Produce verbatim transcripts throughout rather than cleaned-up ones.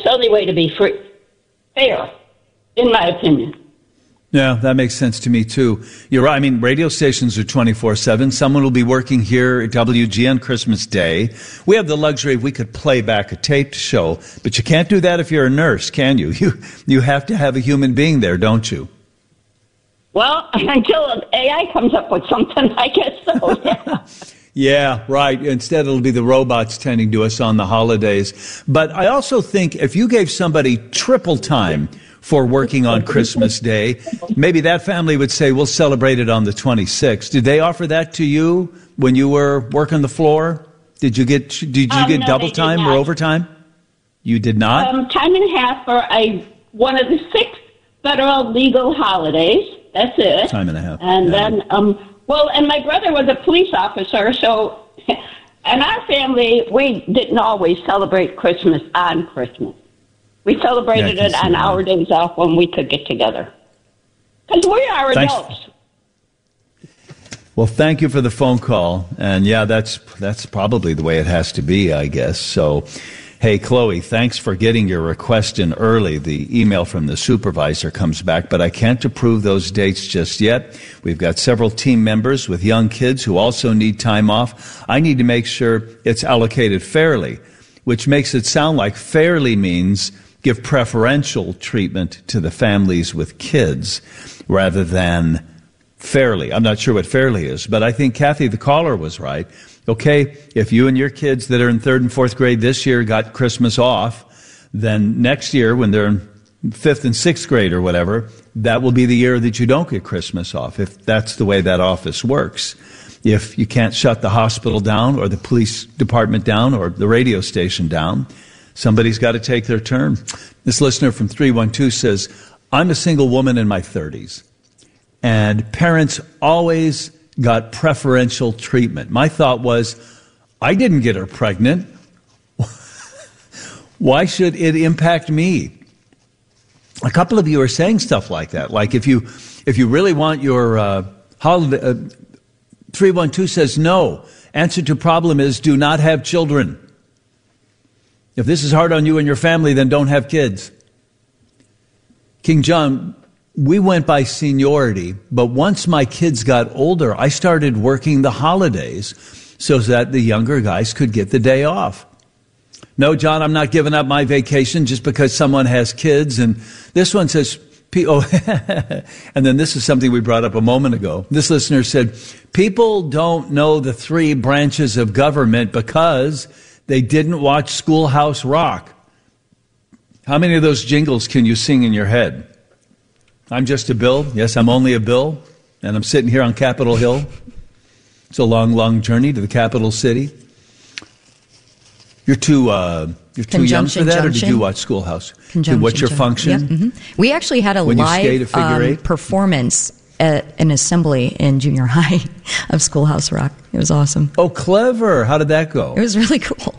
the only way to be free, fair, in my opinion. Yeah, that makes sense to me, too. You're right. I mean, radio stations are twenty-four seven. Someone will be working here at W G N Christmas Day. We have the luxury of we could play back a taped show, but you can't do that if you're a nurse, can you? You you have to have a human being there, don't you? Well, until A I comes up with something, I guess so, yeah. Yeah, right. Instead, it'll be the robots tending to us on the holidays. But I also think if you gave somebody triple time for working on Christmas Day, maybe that family would say, we'll celebrate it on the twenty-sixth. Did they offer that to you when you were working the floor? Did you get did you um, get no, double time or overtime? You did not? Um, time and a half for a, one of the six federal legal holidays. That's it. Time and a half. And yeah. then, um, well, and my brother was a police officer, so, and our family, we didn't always celebrate Christmas on Christmas. We celebrated yeah, it on our days off when we could get together. Because we are Thanks. adults. Well, thank you for the phone call. And yeah, that's that's probably the way it has to be, I guess. So, hey, Chloe, thanks for getting your request in early. The email from the supervisor comes back, but I can't approve those dates just yet. We've got several team members with young kids who also need time off. I need to make sure it's allocated fairly, which makes it sound like fairly means give preferential treatment to the families with kids rather than fairly. I'm not sure what fairly is, but I think Kathy, the caller, was right. Okay, if you and your kids that are in third and fourth grade this year got Christmas off, then next year when they're in fifth and sixth grade or whatever, that will be the year that you don't get Christmas off, if that's the way that office works. If you can't shut the hospital down or the police department down or the radio station down, somebody's got to take their turn. This listener from three one two says, I'm a single woman in my thirties, and parents always got preferential treatment. My thought was, I didn't get her pregnant. Why should it impact me? A couple of you are saying stuff like that. Like if you if you really want your uh, holiday, uh, three one two says no. Answer to problem is do not have children. If this is hard on you and your family, then don't have kids. King John, we went by seniority, but once my kids got older, I started working the holidays so that the younger guys could get the day off. No, John, I'm not giving up my vacation just because someone has kids. And this one says, oh, and then this is something we brought up a moment ago. This listener said, people don't know the three branches of government because they didn't watch Schoolhouse Rock. How many of those jingles can you sing in your head? I'm just a bill. Yes, I'm only a bill. And I'm sitting here on Capitol Hill. It's a long, long journey to the capital city. You're too uh, you're too young for that, or did you watch Schoolhouse? Conjunction. What's your function? Yep, mm-hmm. We actually had a when live um, performance at an assembly in junior high of Schoolhouse Rock. It was awesome. Oh, clever. How did that go? It was really cool.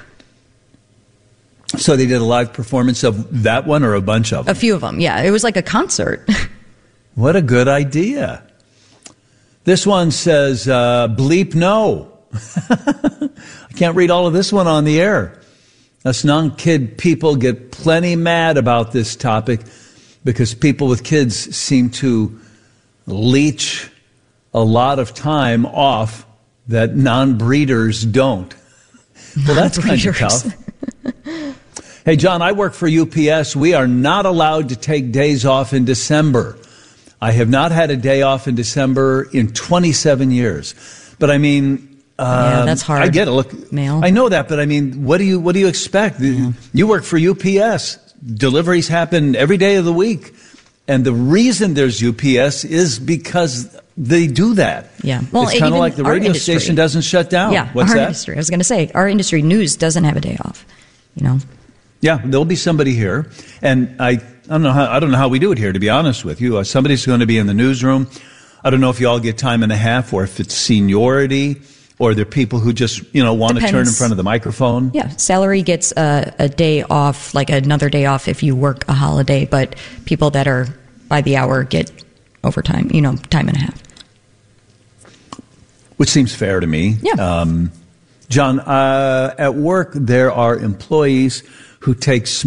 So they did a live performance of that one or a bunch of them? A few of them, yeah. It was like a concert. What a good idea. This one says, uh, bleep no. I can't read all of this one on the air. Us non-kid people get plenty mad about this topic because people with kids seem to leech a lot of time off that non-breeders don't. Well, that's kind of tough. Hey, John, I work for U P S. We are not allowed to take days off in December. I have not had a day off in December in twenty-seven years. But I mean, uh, yeah, that's hard. I get it. Look, Mail. I know that, but I mean, what do you what do you expect? Yeah. You work for U P S. Deliveries happen every day of the week, and the reason there's U P S is because they do that. Yeah, well, it's kind of like the radio industry. Station doesn't shut down. Yeah, What's our that? industry. I was going to say our industry news doesn't have a day off. You know. Yeah, there'll be somebody here, and I, I don't know how I don't know how we do it here. To be honest with you, uh, somebody's going to be in the newsroom. I don't know if you all get time and a half, or if it's seniority, or they're people who just you know want Depends. to turn in front of the microphone. Yeah, salary gets a, a day off, like another day off if you work a holiday, but people that are by the hour get overtime. You know, time and a half, which seems fair to me. Yeah, um, John, uh, at work there are employees who take